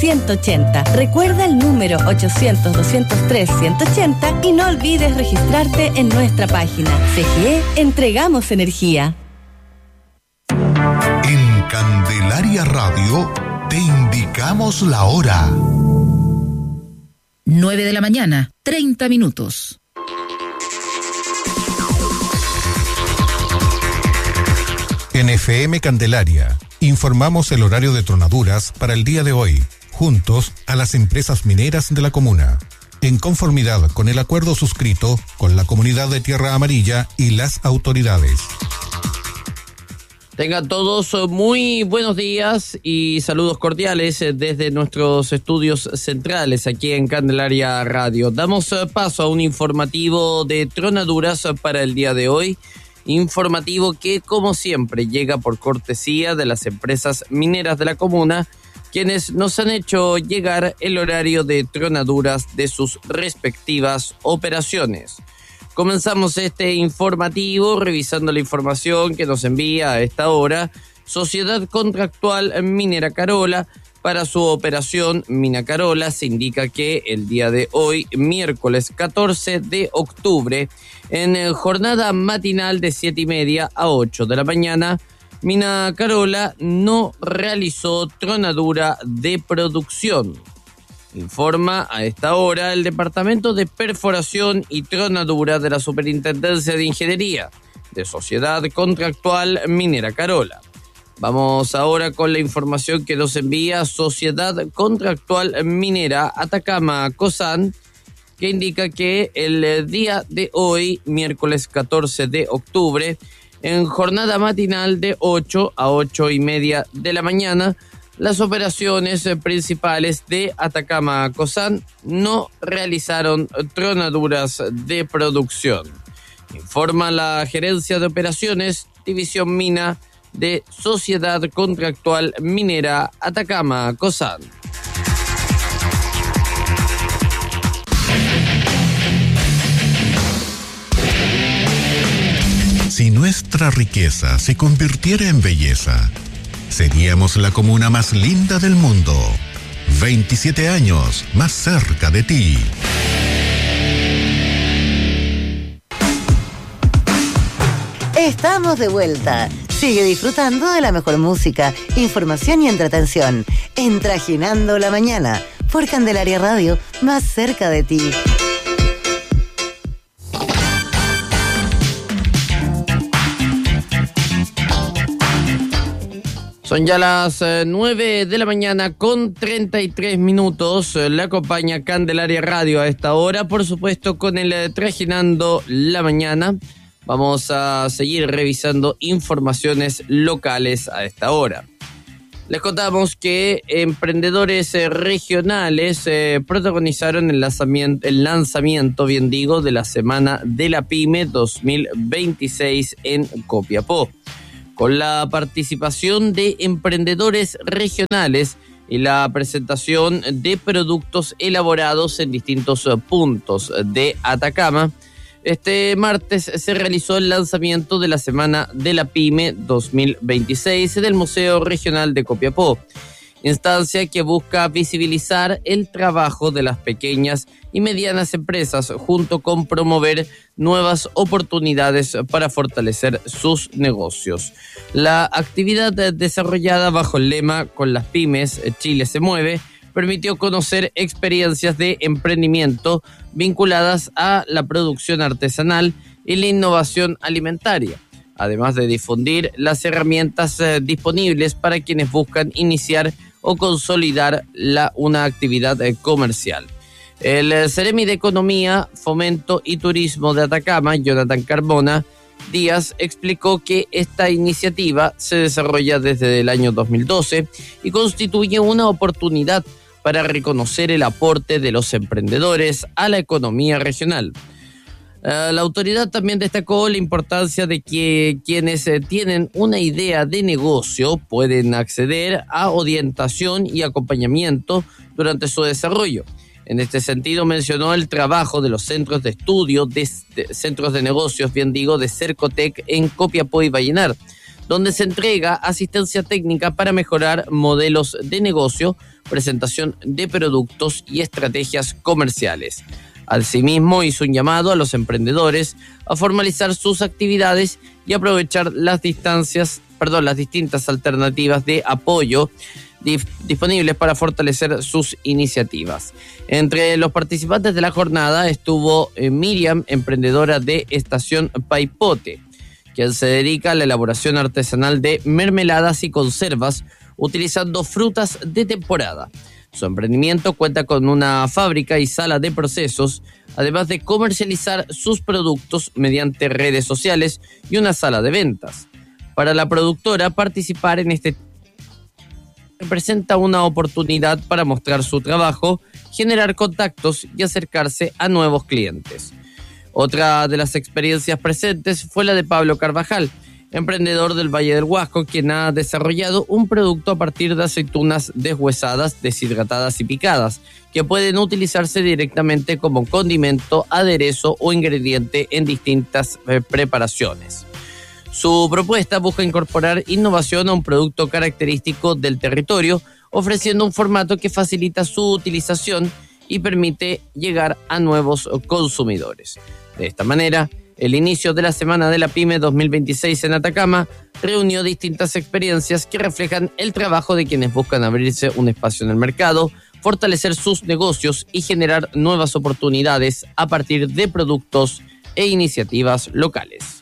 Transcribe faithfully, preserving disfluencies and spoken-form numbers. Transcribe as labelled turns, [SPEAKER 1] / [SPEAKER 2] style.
[SPEAKER 1] ciento ochenta. Recuerda el número ochocientos, doscientos tres, ciento ochenta y no olvides registrarte en nuestra página. C G E, entregamos energía.
[SPEAKER 2] En Candelaria Radio te indicamos la hora.
[SPEAKER 3] nueve de la mañana, treinta minutos.
[SPEAKER 4] En F M Candelaria, informamos el horario de tronaduras para el día de hoy, juntos a las empresas mineras de la comuna, en conformidad con el acuerdo suscrito con la comunidad de Tierra Amarilla y las autoridades.
[SPEAKER 5] Tengan todos muy buenos días y saludos cordiales desde nuestros estudios centrales aquí en Candelaria Radio. Damos paso a un informativo de tronaduras para el día de hoy. Informativo que, como siempre, llega por cortesía de las empresas mineras de la comuna, quienes nos han hecho llegar el horario de tronaduras de sus respectivas operaciones. Comenzamos este informativo revisando la información que nos envía a esta hora Sociedad Contractual Minera Carola. Para su operación Mina Carola se indica que el día de hoy, miércoles catorce de octubre, en jornada matinal de siete y media a ocho de la mañana, Mina Carola no realizó tronadura de producción. Informa a esta hora el Departamento de Perforación y Tronadura de la Superintendencia de Ingeniería de Sociedad Contractual Minera Carola. Vamos ahora con la información que nos envía Sociedad Contractual Minera Atacama Cosán, que indica que el día de hoy, miércoles catorce de octubre, en jornada matinal de ocho a ocho y media de la mañana, las operaciones principales de Atacama Cosán no realizaron tronaduras de producción. Informa la Gerencia de Operaciones, División Mina de Sociedad Contractual Minera Atacama Cosán.
[SPEAKER 2] Si nuestra riqueza se convirtiera en belleza, seríamos la comuna más linda del mundo. veintisiete años más cerca de ti.
[SPEAKER 6] Estamos de vuelta. Sigue disfrutando de la mejor música, información y entretención. En Trajinando la Mañana, por Candelaria Radio, más cerca de ti.
[SPEAKER 5] Son ya las eh, nueve de la mañana con treinta y tres minutos. Le acompaña Candelaria Radio a esta hora, por supuesto, con el eh, Trajinando la Mañana. Vamos a seguir revisando informaciones locales a esta hora. Les contamos que emprendedores eh, regionales eh, protagonizaron el lanzamiento, el lanzamiento, bien digo, de la Semana de la Pyme dos mil veintiséis en Copiapó, con la participación de emprendedores regionales y la presentación de productos elaborados en distintos puntos de Atacama. Este martes se realizó el lanzamiento de la Semana de la Pyme dos mil veintiséis del Museo Regional de Copiapó, instancia que busca visibilizar el trabajo de las pequeñas y medianas empresas junto con promover nuevas oportunidades para fortalecer sus negocios. La actividad desarrollada bajo el lema Con las pymes, Chile se mueve, permitió conocer experiencias de emprendimiento vinculadas a la producción artesanal y la innovación alimentaria, además de difundir las herramientas eh, disponibles para quienes buscan iniciar o consolidar la, una actividad eh, comercial. El eh, Ceremi de Economía, Fomento y Turismo de Atacama, Jonathan Carmona Díaz, explicó que esta iniciativa se desarrolla desde el año dos mil doce y constituye una oportunidad para reconocer el aporte de los emprendedores a la economía regional. Uh, la autoridad también destacó la importancia de que quienes eh, tienen una idea de negocio pueden acceder a orientación y acompañamiento durante su desarrollo. En este sentido mencionó el trabajo de los centros de estudio, de, de centros de negocios, bien digo, de Cercotec en Copiapó y Vallenar, donde se entrega asistencia técnica para mejorar modelos de negocio, presentación de productos y estrategias comerciales. Asimismo, hizo un llamado a los emprendedores a formalizar sus actividades y aprovechar las distancias, perdón, las distintas alternativas de apoyo dif- disponibles para fortalecer sus iniciativas. Entre los participantes de la jornada estuvo eh, Miriam, emprendedora de Estación Paipote, quien se dedica a la elaboración artesanal de mermeladas y conservas utilizando frutas de temporada. Su emprendimiento cuenta con una fábrica y sala de procesos, además de comercializar sus productos mediante redes sociales y una sala de ventas. Para la productora, participar en este representa una oportunidad para mostrar su trabajo, generar contactos y acercarse a nuevos clientes. Otra de las experiencias presentes fue la de Pablo Carvajal, emprendedor del Valle del Huasco, quien ha desarrollado un producto a partir de aceitunas deshuesadas, deshidratadas y picadas, que pueden utilizarse directamente como condimento, aderezo o ingrediente en distintas eh, preparaciones. Su propuesta busca incorporar innovación a un producto característico del territorio, ofreciendo un formato que facilita su utilización y permite llegar a nuevos consumidores. De esta manera, el inicio de la Semana de la Pyme dos mil veintiséis en Atacama reunió distintas experiencias que reflejan el trabajo de quienes buscan abrirse un espacio en el mercado, fortalecer sus negocios y generar nuevas oportunidades a partir de productos e iniciativas locales.